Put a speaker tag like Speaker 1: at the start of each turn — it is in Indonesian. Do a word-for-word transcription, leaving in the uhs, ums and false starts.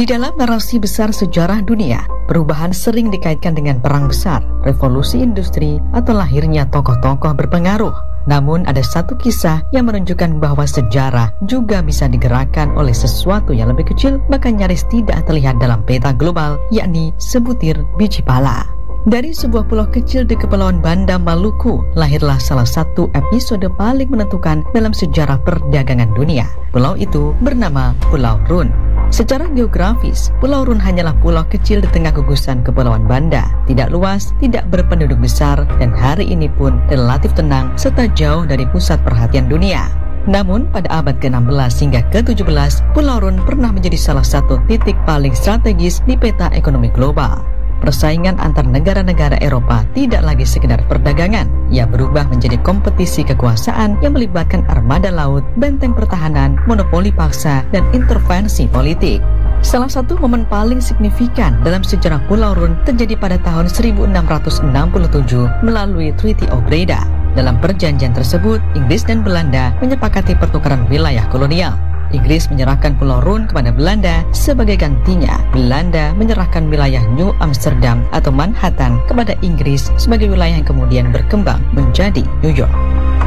Speaker 1: Di dalam narasi besar sejarah dunia, perubahan sering dikaitkan dengan perang besar, revolusi industri, atau lahirnya tokoh-tokoh berpengaruh. Namun ada satu kisah yang menunjukkan bahwa sejarah juga bisa digerakkan oleh sesuatu yang lebih kecil, bahkan nyaris tidak terlihat dalam peta global, yakni sebutir biji pala. Dari sebuah pulau kecil di Kepulauan Banda, Maluku, lahirlah salah satu episode paling menentukan dalam sejarah perdagangan dunia. Pulau itu bernama Pulau Run. Secara geografis, Pulau Run hanyalah pulau kecil di tengah gugusan Kepulauan Banda. Tidak luas, tidak berpenduduk besar, dan hari ini pun relatif tenang serta jauh dari pusat perhatian dunia. Namun, pada abad ke enam belas hingga ke tujuh belas, Pulau Run pernah menjadi salah satu titik paling strategis di peta ekonomi global. Persaingan antar negara-negara Eropa tidak lagi sekedar perdagangan. Ia berubah menjadi kompetisi kekuasaan yang melibatkan armada laut, benteng pertahanan, monopoli paksa, dan intervensi politik. Salah satu momen paling signifikan dalam sejarah Pulau Run terjadi pada tahun seribu enam ratus enam puluh tujuh melalui Treaty of Breda. Dalam perjanjian tersebut, Inggris dan Belanda menyepakati pertukaran wilayah kolonial. Inggris menyerahkan Pulau Run kepada Belanda, sebagai gantinya Belanda menyerahkan wilayah New Amsterdam atau Manhattan kepada Inggris sebagai wilayah yang kemudian berkembang menjadi New York.